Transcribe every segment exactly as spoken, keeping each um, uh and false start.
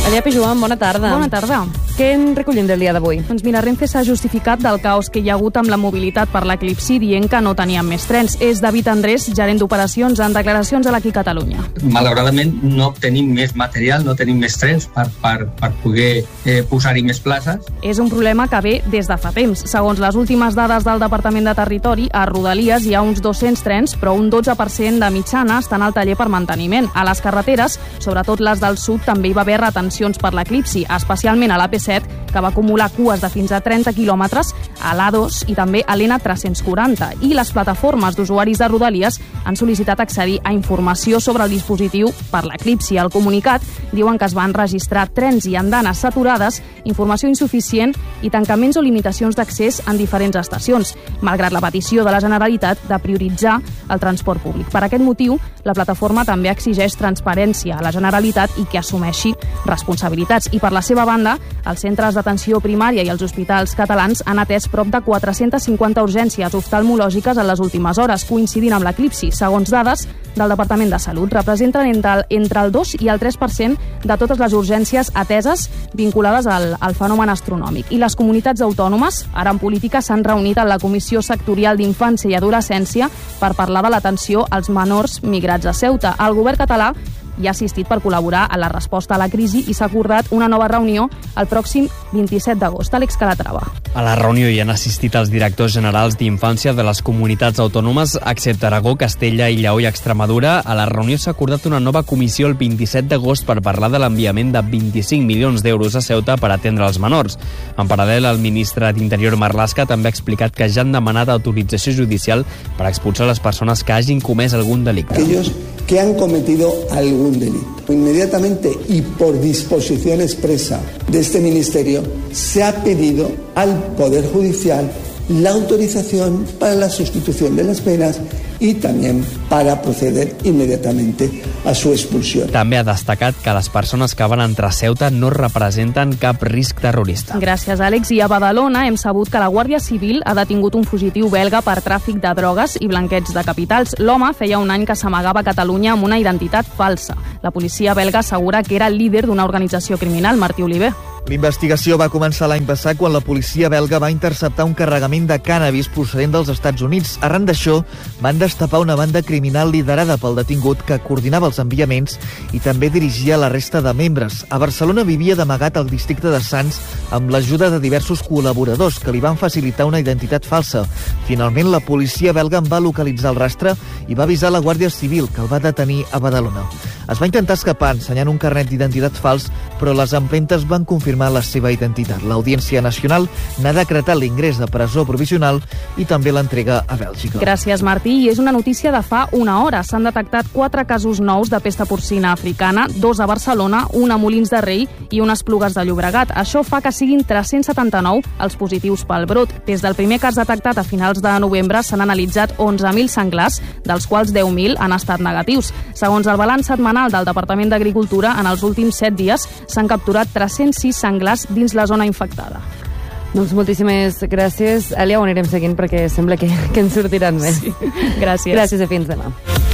Allepi Joan, bona tarda. Bona tarda. Què en recollim del dia d'avui? Doncs mira, Renfe s'ha justificat del caos que hi ha hagut amb la mobilitat per l'eclipsi, dient que no tenien més trens. És David Andrés, gerent d'operacions, en declaracions a l'Aquí Catalunya. Malauradament no tenim més material, no tenim més trens per, per, per poder eh, posar-hi més places. És un problema que ve des de fa temps. Segons les últimes dades del Departament de Territori, a Rodalies hi ha uns dos-cents trens, però un dotze per cent de mitjana estan al taller per manteniment. A les carreteres, sobretot les del sud, també hi va haver retencions per l'eclipsi, especialment a l'A P set, que va acumular cues de fins a trenta quilòmetres, a l'A dos i també a l'N tres-cents quaranta. I les plataformes d'usuaris de Rodalies han sol·licitat accedir a informació sobre el dispositiu per l'eclipsi. Al comunicat diuen que es van registrar trens i andanes saturades, informació insuficient i tancaments o limitacions d'accés en diferents estacions, malgrat la petició de la Generalitat de prioritzar el transport públic. Per aquest motiu, la plataforma també exigeix transparència a la Generalitat i que assumeixi responsabilitats. I per la seva banda, els centres d'atenció primària i els hospitals catalans han atès prop de quatre-centes cinquanta urgències oftalmològiques en les últimes hores, coincidint amb l'eclipsi. Segons dades del Departament de Salut, representen entre el, entre el dos i el tres per cent de totes les urgències ateses vinculades al, al fenomen astronòmic. I les comunitats autònomes, ara en política, s'han reunit en la Comissió Sectorial d'Infància i Adolescència per parlar de l'atenció als menors migrats a Ceuta. El govern català i ha assistit per col·laborar a la resposta a la crisi i s'ha acordat una nova reunió el pròxim vint-i-set d'agost. Àlex Calatrava. A la reunió hi han assistit els directors generals d'infància de les comunitats autònomes, excepte Aragó, Castella i Lleó i Extremadura. A la reunió s'ha acordat una nova comissió el vint-i-set d'agost per parlar de l'enviament de vint-i-cinc milions d'euros a Ceuta per atendre els menors. En paral·lel, el ministre d'Interior Marlaska també ha explicat que ja han demanat autorització judicial per expulsar les persones que hagin comès algun delicte. Aquellos que han cometido algún delito. Inmediatamente y por disposición expresa de este Ministerio se ha pedido al Poder Judicial la autorización para la sustitución de las penas i també para proceder immediatamente a su expulsió. També ha destacat que les persones que van entrar a Ceuta no representen cap risc terrorista. Gràcies, Àlex. I a Badalona hem sabut que la Guàrdia Civil ha detingut un fugitiu belga per tràfic de drogues i blanqueig de capitals. L'home feia un any que s'amagava a Catalunya amb una identitat falsa. La policia belga assegura que era el líder d'una organització criminal. Martí Oliver. L'investigació va començar l'any passat quan la policia belga va interceptar un carregament de cànnabis procedent dels Estats Units. Arran d'això, van destapar una banda criminal liderada pel detingut que coordinava els enviaments i també dirigia la resta de membres. A Barcelona vivia d'amagat al districte de Sants amb l'ajuda de diversos col·laboradors que li van facilitar una identitat falsa. Finalment, la policia belga en va localitzar el rastre i va avisar la Guàrdia Civil, que el va detenir a Badalona. Es va intentar escapar ensenyant un carnet d'identitat fals, però les empremtes van confirmar la seva identitat. L'Audiència Nacional n'ha decretat l'ingrés de presó provisional i també l'entrega a Bèlgica. Gràcies, Martí. I és una notícia de fa una hora. S'han detectat quatre casos nous de pesta porcina africana, dos a Barcelona, un a Molins de Rei i unes Esplugues de Llobregat. Això fa que siguin tres-cents setanta-nou els positius pel brot. Des del primer cas detectat a finals de novembre s'han analitzat onze mil senglars, dels quals deu mil han estat negatius. Segons el balanç setmanal del Departament d'Agricultura, en els últims set dies s'han capturat tres-cents sis senglars dins la zona infectada. Doncs moltíssimes gràcies. Èlia, ho anirem seguint perquè sembla que, que en sortiran més. Sí. Gràcies. Gràcies i fins demà.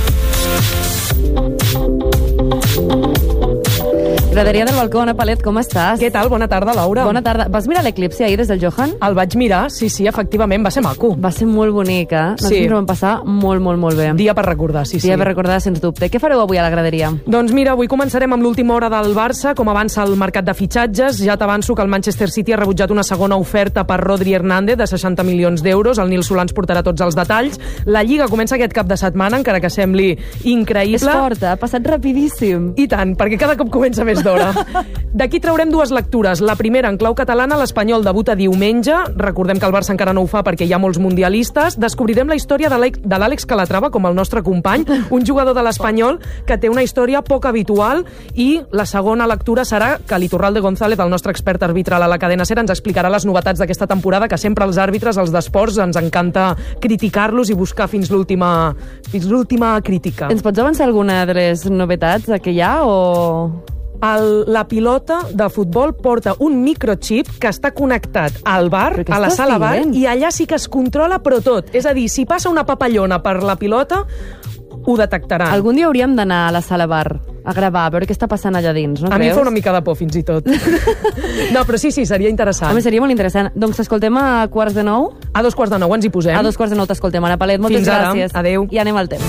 Graderia del Balcó, Anna Palet, com estàs? Què tal? Bona tarda, Laura. Bona tarda. Vas mirar l'eclipsi ahir des del Johan? El vaig mirar, sí, sí, efectivament, va ser maco. Va ser molt bonic, eh? Nosaltres Sí. ens ho vam passar molt, molt, molt bé. Dia per recordar, sí, sí. Dia per recordar, sens dubte. Què fareu avui a la graderia? Doncs mira, avui començarem amb l'última hora del Barça, com avança el mercat de fitxatges. Ja t'avanço que el Manchester City ha rebutjat una segona oferta per Rodri Hernández de seixanta milions d'euros. El Nil Solà ens portarà tots els detalls. La Lliga comença aquest cap de setmana, encara que sembli increïble. És fort, ha passat rapidíssim. I tant, perquè cada cop comença més d'hora. D'aquí traurem dues lectures. La primera, en clau catalana, l'Espanyol debuta diumenge. Recordem que el Barça encara no ho fa perquè hi ha molts mundialistes. Descobrirem la història de l'Àlex Calatrava, com el nostre company, un jugador de l'Espanyol que té una història poc habitual. I la segona lectura serà que l'Iturralde González, el nostre expert arbitral a la cadena SER, ens explicarà les novetats d'aquesta temporada, que sempre els àrbitres, els d'esports, ens encanta criticar-los i buscar fins l'última fins l'última crítica. Ens pots avançar alguna de les novetats que hi ha o... El, la pilota de futbol porta un microchip que està connectat al bar, a la sala bar, i allà sí que es controla, però tot. És a dir, si passa una papallona per la pilota, ho detectaran. Algun dia hauríem d'anar a la sala bar. a gravar, a veure què està passant allà dins, no A creus? mi fa una mica de por, fins i tot. No, però sí, sí, seria interessant. Home, seria molt interessant. Doncs t'escoltem a quarts de nou? A dos quarts de nou ens hi posem. A dos quarts de nou t'escoltem, Ana Palet. Moltes Fins ara. gràcies. Adéu. I anem al temps.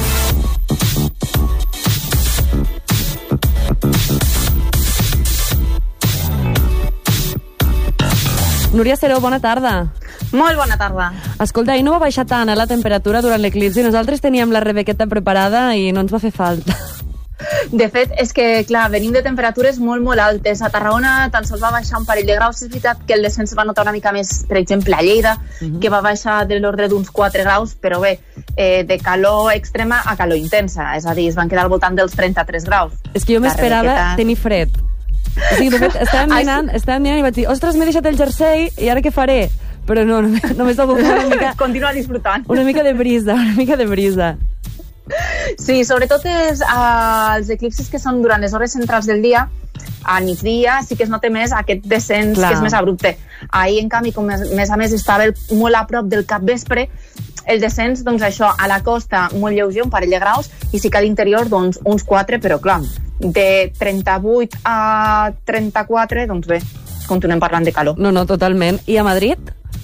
Núria Seró, bona tarda. Molt bona tarda. Escolta, ahir no va baixar tant eh, la temperatura durant l'eclipsi. Nosaltres teníem la Rebequeta preparada i no ens va fer falta. De fet, és que, clar, venim de temperatures molt, molt altes. A Tarragona tan sols va baixar un parell de graus. És veritat que el descens va notar una mica més, per exemple, a Lleida, uh-huh. que va baixar de l'ordre d'uns quatre graus, però bé, eh, de calor extrema a calor intensa. És a dir, es van quedar al voltant dels trenta-tres graus. És que jo m'esperava Rebequeta... tenir fred. O sigui, de fet, estàvem mirant, estàvem mirant i vaig dir, ostres, m'he deixat el jersei i ara què faré? Però no, només, només va bufar una mica... Continua disfrutant. Una mica de brisa, una mica de brisa. Sí, sobretot és, uh, els eclipsis que són durant les hores centrals del dia, a migdia sí que es nota més aquest descens Clar. que és més abrupte. Ahir, en canvi, com més, més a més estava molt a prop del capvespre, el descens, doncs això, a la costa molt lleuger, un parell de graus, i sí que a l'interior, doncs, uns quatre, però clar, de trenta-vuit a trenta-quatre, doncs bé, continuem parlant de calor. No, no, totalment. I a Madrid?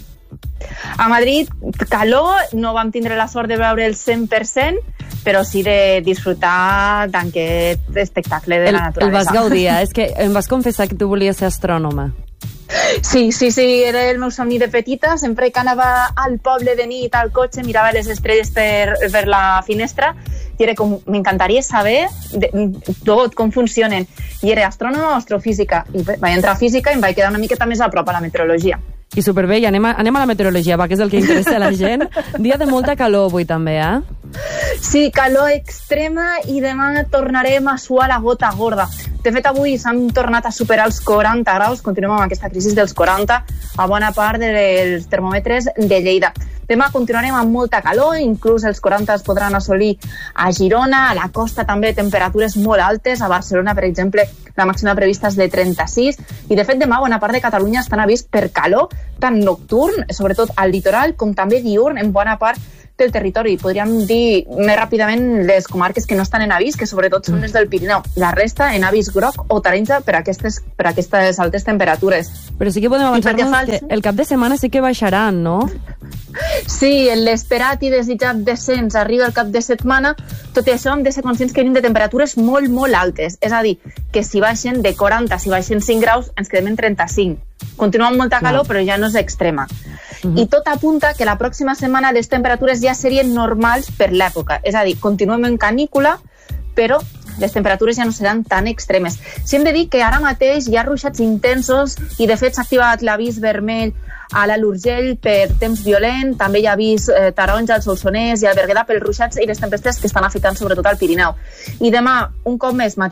A Madrid, calor, no vam tindre la sort de veure el cent per cent, però sí de disfrutar d'aquest espectacle de el, la naturalesa. El vas gaudir, eh? És que em vas confessar que tu volies ser astrònoma. Sí, sí, sí, era el meu somni de petita. Sempre que anava al poble de nit al cotxe mirava les estrelles per, per la finestra i era com, m'encantaria saber de, tot, com funcionen. I era astrònoma o astrofísica. I vaig entrar a física i em vaig quedar una miqueta més a prop a la meteorologia. I superbé, i anem a, anem a la meteorologia, va, que és el que interessa a la gent. Dia de molta calor avui també, eh? Sí, calor extrema i demà tornarem a suar la gota gorda. De fet, avui s'han tornat a superar els quaranta graus, continuem amb aquesta crisi dels quaranta a bona part dels termòmetres de Lleida. Demà continuarem amb molta calor, inclús els quaranta es podran assolir a Girona, a la costa també temperatures molt altes, a Barcelona, per exemple, la màxima prevista és de trenta-sis, i de fet demà bona part de Catalunya estan avís per calor, tant nocturn, sobretot al litoral, com també diurn en bona part del territori. Podríem dir més ràpidament les comarques que no estan en avís, que sobretot són les del Pirineu. La resta en avís groc o taronja per aquestes, per aquestes altes temperatures. Però sí que podem avançar-nos que el cap de setmana sí que baixaran, no? Sí, l'esperat i desitjat descens arriba al cap de setmana. Tot i això hem de ser conscients que venim de temperatures molt, molt altes. És a dir, que si baixen de quaranta, si baixen cinc graus, ens quedem en trenta-cinc. Continua amb molta calor, no. però ja no és extrema. Uh-huh. I tot apunta que la pròxima setmana les temperatures ja serien normals per l'època. És a dir, continuem en canícula, però les temperatures ja no seran tan extremes. Si hem de dir que ara mateix hi ha ruixats intensos i de fet s'ha activat l'avís vermell a l'Alt Urgell per temps violent, també hi ha avís eh, taronja al Solsonès i al Berguedà pels ruixats i les tempestes que estan afectant sobretot al Pirineu. I demà, un cop més, matí